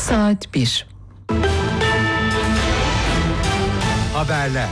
Saat 1. Haberler.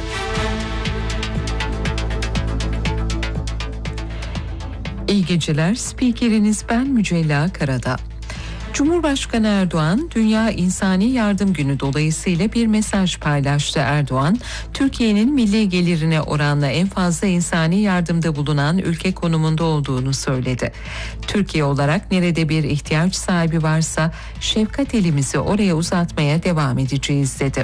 İyi geceler. Spikeriniz ben Mücella Karadağ. Cumhurbaşkanı Erdoğan, Dünya İnsani Yardım Günü dolayısıyla bir mesaj paylaştı. Erdoğan, Türkiye'nin milli gelirine oranla en fazla insani yardımda bulunan ülke konumunda olduğunu söyledi. Türkiye olarak nerede bir ihtiyaç sahibi varsa şefkat elimizi oraya uzatmaya devam edeceğiz dedi.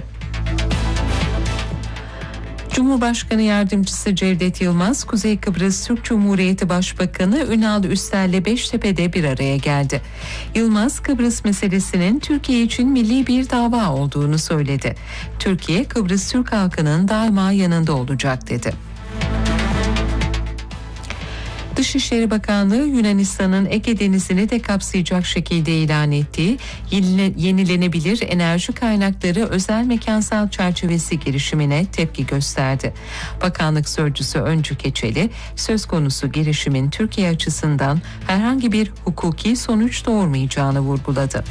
Cumhurbaşkanı Yardımcısı Cevdet Yılmaz, Kuzey Kıbrıs Türk Cumhuriyeti Başbakanı Ünal Üstel'le Beştepe'de bir araya geldi. Yılmaz, Kıbrıs meselesinin Türkiye için milli bir dava olduğunu söyledi. Türkiye, Kıbrıs Türk halkının daima yanında olacak dedi. Dışişleri Bakanlığı, Yunanistan'ın Ege Denizi'ni de kapsayacak şekilde ilan ettiği yenilenebilir enerji kaynakları özel mekansal çerçevesi girişimine tepki gösterdi. Bakanlık Sözcüsü Öncü Keçeli, söz konusu girişimin Türkiye açısından herhangi bir hukuki sonuç doğurmayacağını vurguladı.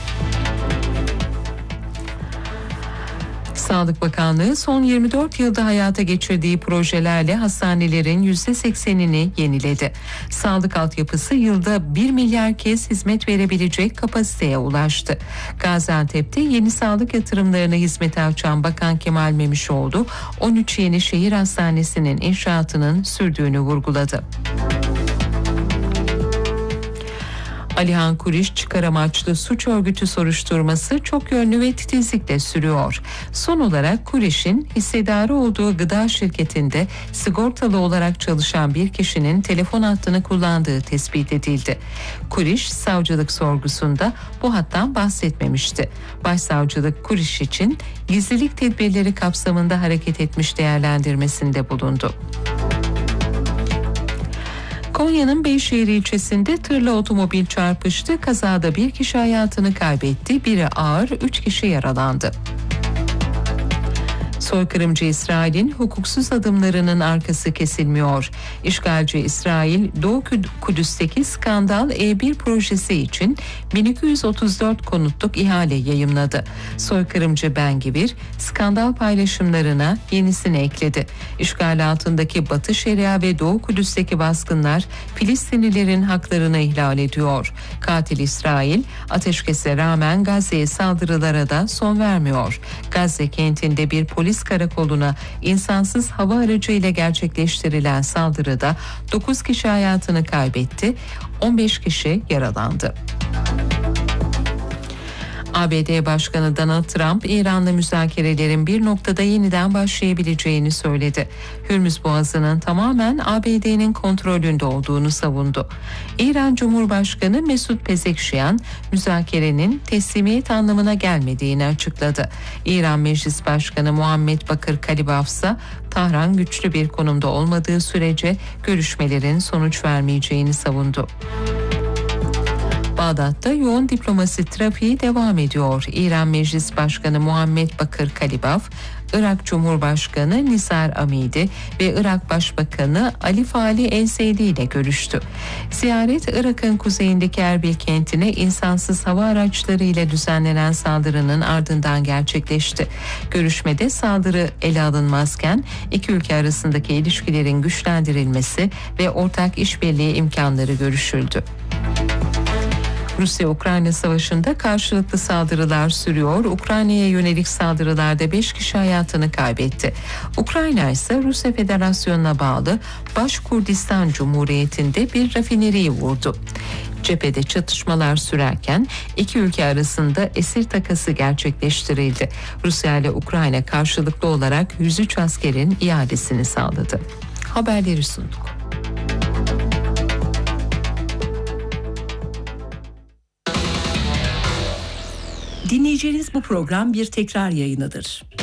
Sağlık Bakanlığı son 24 yılda hayata geçirdiği projelerle hastanelerin %80'ini yeniledi. Sağlık altyapısı yılda 1 milyar kez hizmet verebilecek kapasiteye ulaştı. Gaziantep'te yeni sağlık yatırımlarına hizmete açan Bakan Kemal Memişoğlu, 13 yeni şehir hastanesinin inşaatının sürdüğünü vurguladı. Alihan Kuriş çıkar amaçlı suç örgütü soruşturması çok yönlü ve titizlikle sürüyor. Son olarak Kuriş'in hissedarı olduğu gıda şirketinde sigortalı olarak çalışan bir kişinin telefon hattını kullandığı tespit edildi. Kuriş savcılık sorgusunda bu hattan bahsetmemişti. Başsavcılık Kuriş için gizlilik tedbirleri kapsamında hareket etmiş değerlendirmesinde bulundu. Konya'nın Beyşehir ilçesinde tırla otomobil çarpıştı. Kazada bir kişi hayatını kaybetti. Biri ağır, 3 kişi yaralandı. Soykırımcı İsrail'in hukuksuz adımlarının arkası kesilmiyor. İşgalci İsrail, Doğu Kudüs'teki skandal E1 projesi için 1234 konutluk ihale yayımladı. Soykırımcı Ben-Gvir, skandal paylaşımlarına yenisini ekledi. İşgal altındaki Batı Şeria ve Doğu Kudüs'teki baskınlar Filistinlilerin haklarını ihlal ediyor. Katil İsrail, ateşkese rağmen Gazze'ye saldırılara da son vermiyor. Gazze kentinde bir polis karakoluna insansız hava aracıyla gerçekleştirilen saldırıda 9 kişi hayatını kaybetti, 15 kişi yaralandı. ABD Başkanı Donald Trump, İran'la müzakerelerin bir noktada yeniden başlayabileceğini söyledi. Hürmüz Boğazı'nın tamamen ABD'nin kontrolünde olduğunu savundu. İran Cumhurbaşkanı Mesut Pezeshkian, müzakerenin teslimiyet anlamına gelmediğini açıkladı. İran Meclis Başkanı Muhammed Bakır Kalibaf ise Tahran güçlü bir konumda olmadığı sürece görüşmelerin sonuç vermeyeceğini savundu. Bağdat'ta yoğun diplomasi trafiği devam ediyor. İran Meclis Başkanı Muhammed Bakır Kalibaf, Irak Cumhurbaşkanı Nisar Amidi ve Irak Başbakanı Ali Fali El-Seydi ile görüştü. Ziyaret, Irak'ın kuzeyindeki Erbil kentine insansız hava araçları ile düzenlenen saldırının ardından gerçekleşti. Görüşmede saldırı ele alınmazken iki ülke arasındaki ilişkilerin güçlendirilmesi ve ortak işbirliği imkanları görüşüldü. Rusya-Ukrayna savaşında karşılıklı saldırılar sürüyor. Ukrayna'ya yönelik saldırılarda 5 kişi hayatını kaybetti. Ukrayna ise Rusya Federasyonu'na bağlı Başkurdistan Cumhuriyeti'nde bir rafineriyi vurdu. Cephede çatışmalar sürerken iki ülke arasında esir takası gerçekleştirildi. Rusya ile Ukrayna karşılıklı olarak 103 askerin iadesini sağladı. Haberleri sunduk. Dinleyeceğiniz bu program bir tekrar yayınıdır.